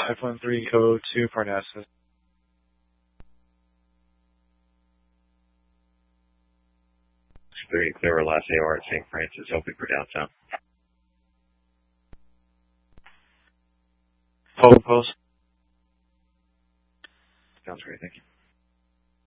51302 Parnassus. 30 clear last AOR at St. Francis, hoping for downtown. Hold post. Sounds great, thank you.